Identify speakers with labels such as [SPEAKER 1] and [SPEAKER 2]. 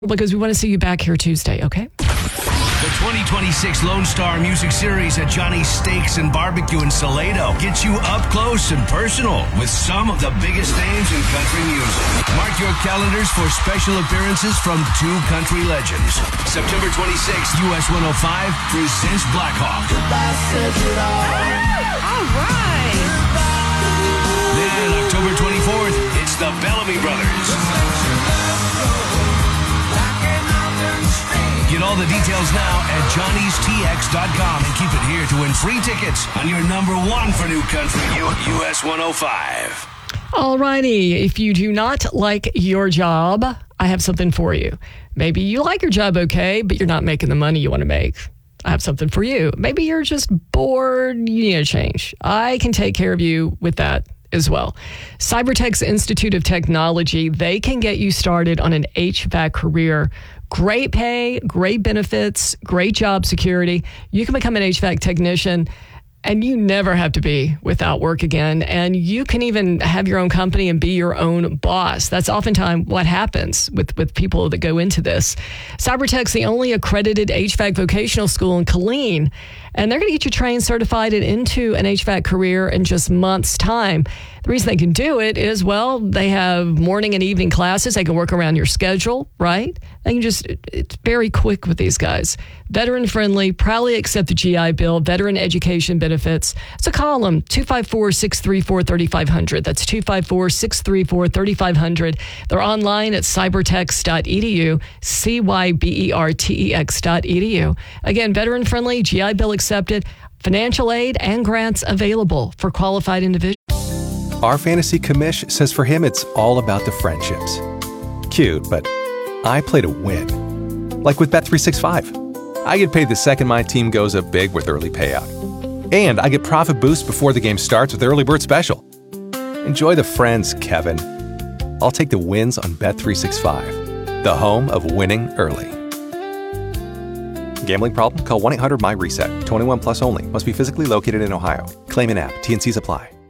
[SPEAKER 1] because we want to see you back here Tuesday, okay?
[SPEAKER 2] The 2026 Lone Star Music Series at Johnny's Steaks and Barbecue in Salado gets you up close and personal with some of the biggest names in country music. Mark your calendars for special appearances from two country legends. September 26th, US 105 presents Blackhawk.
[SPEAKER 1] All right.
[SPEAKER 2] Then October 24th, it's the Bellamy Brothers. Get all the details now at johnnystx.com and keep it here to win free tickets on your number one for new country, US 105.
[SPEAKER 1] All righty. If you do not like your job, I have something for you. Maybe you like your job okay, but you're not making the money you want to make. I have something for you. Maybe you're just bored, you need a change. I can take care of you with that as well. Cybertech's Institute of Technology, they can get you started on an HVAC career. Great pay, great benefits, great job security. You can become an HVAC technician and you never have to be without work again. And you can even have your own company and be your own boss. That's oftentimes what happens with people that go into this. Cybertech's the only accredited HVAC vocational school in Killeen, and they're going to get you trained, certified, and into an HVAC career in just months' time. The reason they can do it is, well, they have morning and evening classes. They can work around your schedule, right? They can it's very quick with these guys. Veteran friendly, proudly accept the GI Bill, veteran education benefits. So call them 254-634-3500. That's 254-634-3500. They're online at cybertex.edu, cybertex.edu. Again, veteran friendly, GI Bill accepted, financial aid and grants available for qualified individuals.
[SPEAKER 3] Our fantasy commish says for him it's all about the friendships. Cute, but I play to win. Like with Bet365. I get paid the second my team goes up big with early payout. And I get profit boost before the game starts with Early Bird Special. Enjoy the friends, Kevin. I'll take the wins on Bet365, the home of winning early. Gambling problem? Call 1-800-MY-RESET. 21 plus only. Must be physically located in Ohio. Claim in app. T&Cs apply.